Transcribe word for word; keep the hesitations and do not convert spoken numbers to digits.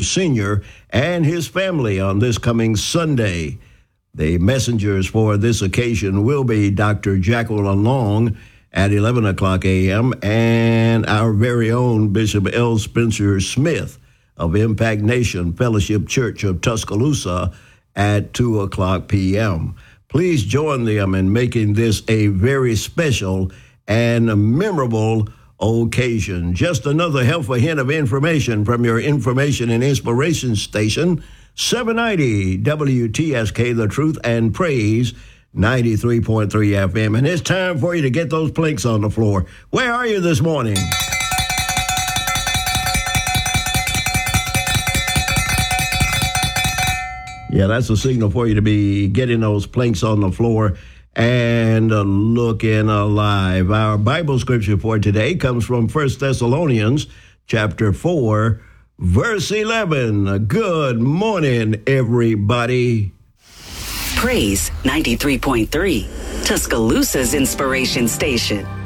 Senior and his family on this coming Sunday. The messengers for this occasion will be Doctor Jacqueline Long at eleven o'clock a.m. and our very own Bishop L. Spencer Smith of Impact Nation Fellowship Church of Tuscaloosa at two o'clock p.m. Please join them in making this a very special and memorable occasion. Just another helpful hint of information from your information and inspiration station, seven ninety W T S K, The Truth and Praise, ninety-three point three F M. And it's time for you to get those planks on the floor. Where are you this morning? Yeah, that's a signal for you to be getting those planks on the floor and uh, looking alive. Our Bible scripture for today comes from First Thessalonians chapter four, verse eleven. Good morning, everybody. Praise ninety-three point three, Tuscaloosa's inspiration station.